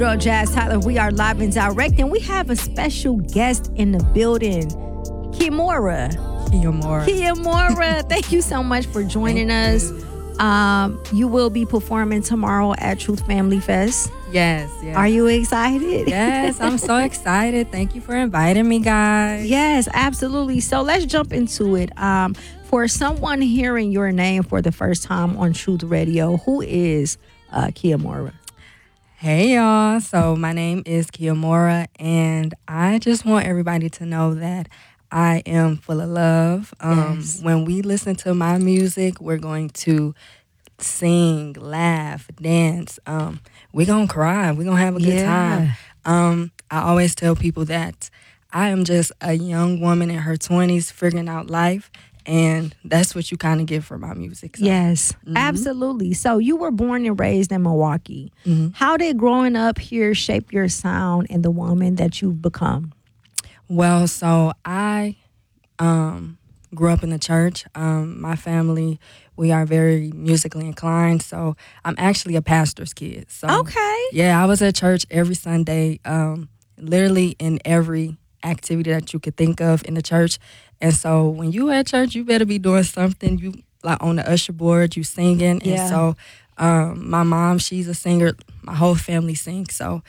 Girl Jazz Tyler, we are live and direct, and we have a special guest in the building, Kiamora. Kiamora, thank you so much for joining us. You will be performing tomorrow at Truth Family Fest. Yes. Are you excited? Yes, I'm so excited. Thank you for inviting me, guys. Yes, absolutely. So let's jump into it. For someone hearing your name for the first time on Truth Radio, who is Kiamora? Hey, y'all. So my name is Kiamora, and I just want everybody to know that I am full of love. Yes. When we listen to my music, we're going to sing, laugh, dance. We're going to cry. We're going to have a good time. I always tell people that I am just a young woman in her 20s figuring out life. And that's what you kind of get from my music. So. Yes, absolutely. So you were born and raised in Milwaukee. How did growing up here shape your sound and the woman that you've become? Well, so I grew up in the church. My family, we are very musically inclined. So I'm actually a pastor's kid. So Okay. yeah, I was at church every Sunday, literally in every activity that you could think of in the church. And so when you at church, you better be doing something. You like on the usher board, you singing. Yeah. And so my mom, she's a singer. My whole family sings. So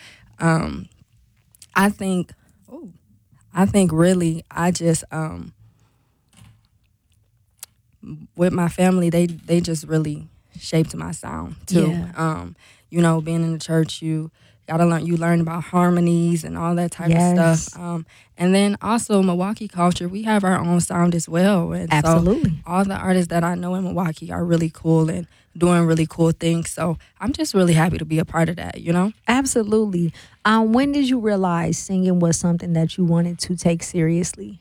I think really I just with my family, they just really shaped my sound too. Yeah. Being in the church, you gotta learn about harmonies and all that type of stuff. And then also Milwaukee culture, we have our own sound as well. And Absolutely. so all the artists that I know in Milwaukee are really cool and doing really cool things. So I'm just really happy to be a part of that, Absolutely. When did you realize singing was something that you wanted to take seriously?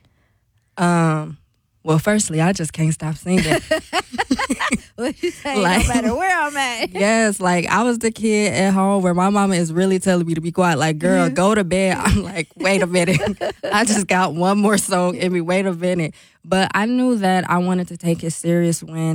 Well, firstly, I just can't stop singing. What you say? Like- No matter where I'm at. Yes, like I was the kid at home where my mama is really telling me to be quiet. Like, girl, go to bed. I'm like, wait a minute. I just got one more song in me. Wait a minute. But I knew that I wanted to take it serious when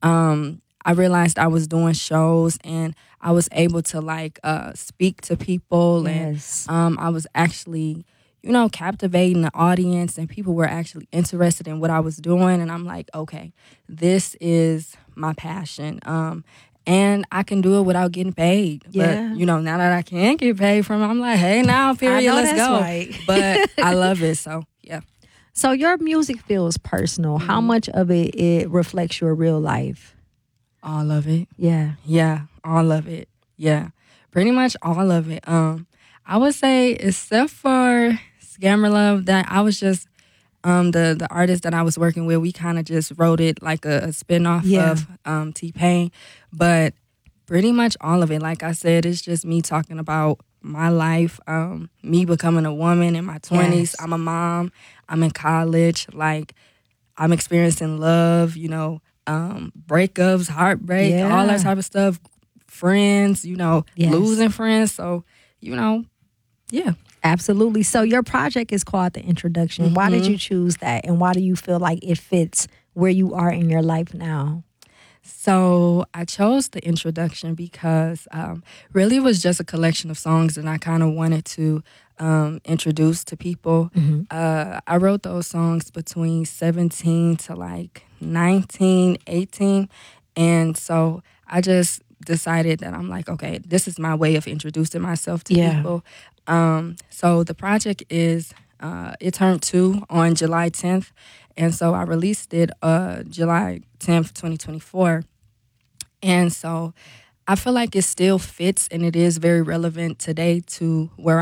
I realized I was doing shows and I was able to speak to people. Yes. And I was actually captivating the audience, and people were actually interested in what I was doing. And I'm like, okay, this is my passion. And I can do it without getting paid. Yeah. But, now that I can get paid from it, I'm like, hey, now, period, let's that's go. right. But I love it. So, yeah. So your music feels personal. How much of it reflects your real life? All of it. Yeah. Yeah, all of it. Yeah, pretty much all of it. I would say, except for Scammer Love, that I was just the artist that I was working with. We kind of just wrote it like a spinoff of T-Pain, but pretty much all of it. Like I said, it's just me talking about my life, me becoming a woman in my 20s. Yes. I'm a mom. I'm in college. Like I'm experiencing love. Breakups, heartbreak, all that type of stuff. Friends, Yes. losing friends. So, yeah. Absolutely. So your project is called The Introduction. Why did you choose that? And why do you feel like it fits where you are in your life now? So I chose The Introduction because really it was just a collection of songs that I kind of wanted to introduce to people. I wrote those songs between 17 to 19, 18. And so I just decided that I'm like, okay, this is my way of introducing myself to people. So the project is, it turned 2 on July 10th. And so I released it July 10th, 2024. And so I feel like it still fits and it is very relevant today to where